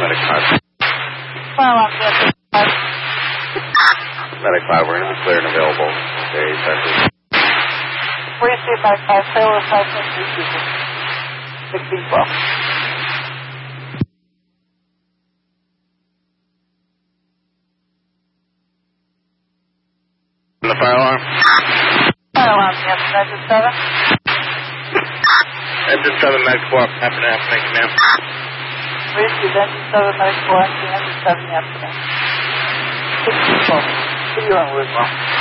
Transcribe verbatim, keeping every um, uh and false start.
Medic five. Fire alarm, yes. Medic five, we're going to be clear and available. Okay, Texas. Three C Medic five, Taylor five three people. Sixteen twelve. The fire alarm. Fire alarm, yes. Engine seven. Engine seven, Medic four, afternoon, afternoon, thank you, ma'am. Received engine seven, Medic four, engine seven, afternoon. Sixteen twelve. See you on Route one.